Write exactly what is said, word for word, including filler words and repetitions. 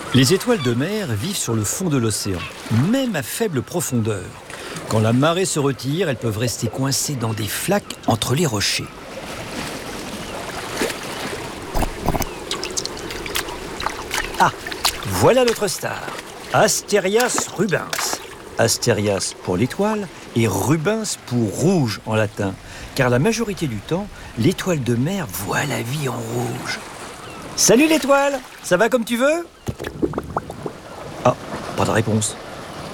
Les étoiles de mer vivent sur le fond de l'océan, même à faible profondeur. Quand la marée se retire, elles peuvent rester coincées dans des flaques entre les rochers. Ah, voilà notre star, Asterias rubens. Asterias pour l'étoile et rubens pour rouge en latin, car la majorité du temps, l'étoile de mer voit la vie en rouge. Salut l'étoile, ça va comme tu veux ? Ah, pas de réponse.